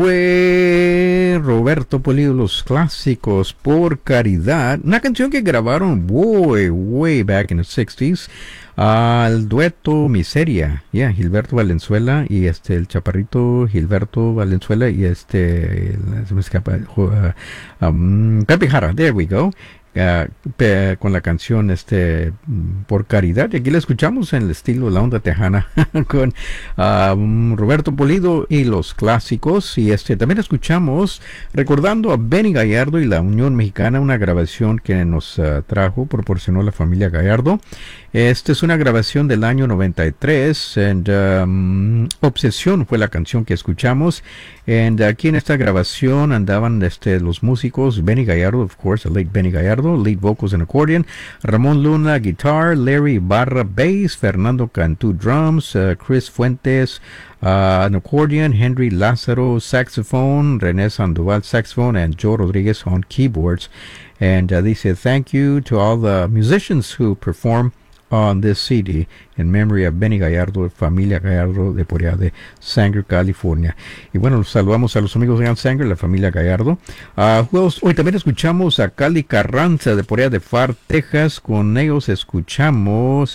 Fue Roberto Pulido, los clásicos por caridad, una canción que grabaron way back in the 60s, al dueto Miseria, Gilberto Valenzuela y el chaparrito Gilberto Valenzuela y se me escapa, Pepe Jara, there we go. Con la canción por caridad, y aquí la escuchamos en el estilo de la onda tejana con Roberto Pulido y los clásicos, y también escuchamos recordando a Benny Gallardo y la Unión Mexicana, una grabación que nos proporcionó la familia Gallardo. Esta es una grabación del año 93, Obsesión fue la canción que escuchamos, y aquí en esta grabación andaban los músicos, Benny Gallardo, of course, the late Benny Gallardo, lead vocals and accordion, Ramón Luna, guitar, Larry Barra, bass, Fernando Cantú, drums, Chris Fuentes, an accordion, Henry Lázaro, saxophone, René Sandoval, saxophone, and Joe Rodriguez on keyboards. And they said thank you to all the musicians who perform on this CD in memory of Benny Gallardo, familia Gallardo de por allá de Sanger, California. Y bueno, saludamos a los amigos de Sanger, la familia Gallardo. Hoy también escuchamos a Cali Carranza de por allá de Far, Texas. Con ellos escuchamos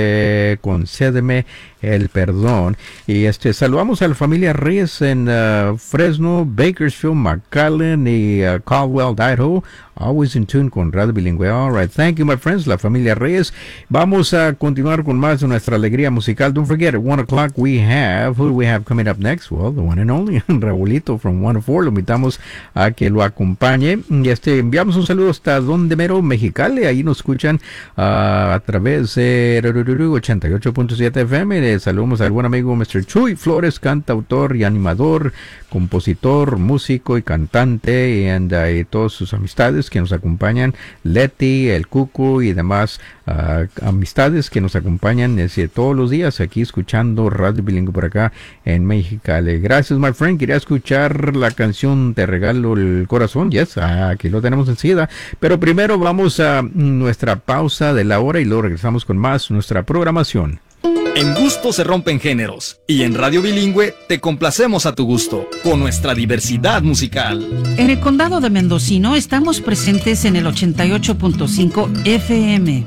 Concédeme el Perdón. Y saludamos a la familia Reyes en Fresno, Bakersfield, McAllen y Caldwell, Idaho. Always in tune con Radio Bilingüe. All right, thank you, my friends, la familia Reyes. Vamos a continuar con más de nuestra alegría musical. Don't forget, at 1 o'clock we have, who do we have coming up next? Well, the one and only, Raulito from 104. Lo invitamos a que lo acompañe. Y enviamos un saludo hasta Donde Mero, Mexicali. Ahí nos escuchan a través de 88.7 FM. Saludamos al buen amigo Mr. Chuy Flores, cantautor y animador, compositor, músico y cantante, y todas sus amistades que nos acompañan, Leti, el Cuco y demás amistades que nos acompañan todos los días aquí escuchando Radio Bilingüe por acá en Mexicali. Gracias, my friend. Quería escuchar la canción Te Regalo el Corazón. Yes, aquí lo tenemos enseguida. Pero primero vamos a nuestra pausa de la hora y luego regresamos con más nuestra programación. En gusto se rompen géneros, y en Radio Bilingüe te complacemos a tu gusto, con nuestra diversidad musical. En el condado de Mendocino estamos presentes en el 88.5 FM,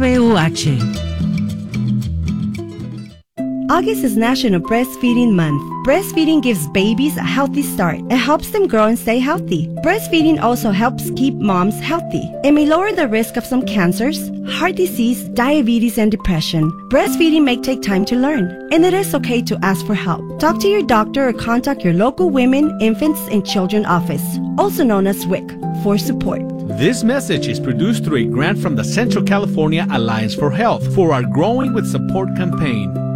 KBUH. August is National Breastfeeding Month. Breastfeeding gives babies a healthy start. It helps them grow and stay healthy. Breastfeeding also helps keep moms healthy. It may lower the risk of some cancers, heart disease, diabetes, and depression. Breastfeeding may take time to learn, and it is okay to ask for help. Talk to your doctor or contact your local Women, Infants, and Children office, also known as WIC, for support. This message is produced through a grant from the Central California Alliance for Health for our Growing with Support campaign.